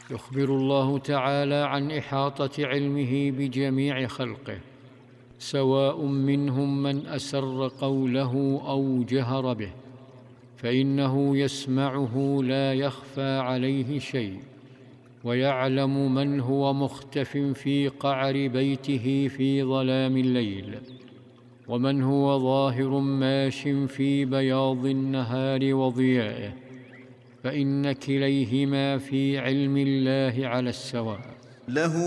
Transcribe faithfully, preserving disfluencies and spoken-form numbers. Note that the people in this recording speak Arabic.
يخبر الله تعالى عن إحاطة علمه بجميع خلقه، سواء منهم من أسر قوله أو جهر به، فإنه يسمعه لا يخفى عليه شيء، ويعلم من هو مختف في قعر بيته في ظلام الليل، ومن هو ظاهر ماش في بياض النهار وضيائه، فإن كليهما في علم الله على السواء. له